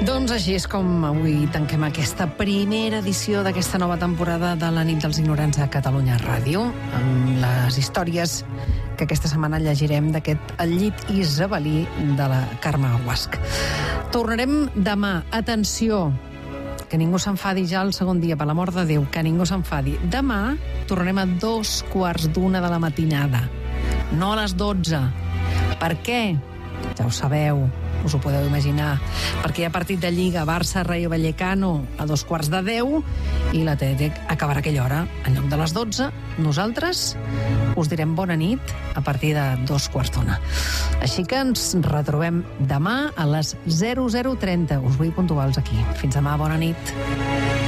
Doncs així és com avui tanquem aquesta primera edició d'aquesta nova temporada de la nit dels ignorants a Catalunya Ràdio, amb les històries que aquesta setmana llegirem d'aquest El llit isabelí de la Carme Guasch. Tornarem demà. Atenció, que ningú s'enfadi ja el segon dia, per l'amor de Déu, que ningú s'enfadi. Demà tornarem a 2:15 de la matinada, no a les 12. Per què? Ja ho sabeu, us ho podeu imaginar, perquè hi ha partit de Lliga Barça-Rayo Vallecano a 2:15 i la TDT acabarà aquella hora. En lloc de les 12, nosaltres us direm bona nit a partir de 2:15. Així que ens retrobem demà a les 00:30. Us vull puntuals aquí. Fins demà, bona nit.